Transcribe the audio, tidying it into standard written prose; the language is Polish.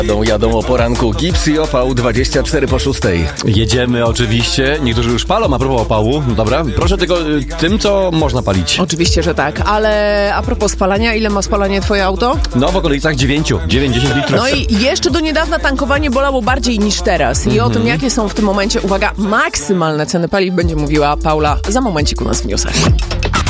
Jadą o poranku. Gips i opał 24 po 6. Jedziemy oczywiście. Niektórzy już palą, a propos opału. No dobra, proszę tylko tym, co można palić. Oczywiście, że tak, ale a propos spalania, ile ma spalanie twoje auto? No w okolicach 9-10 litrów. No i jeszcze do niedawna tankowanie bolało bardziej niż teraz. I o tym, jakie są w tym momencie, uwaga, maksymalne ceny paliw będzie mówiła Paula za momencik u nas w newsach.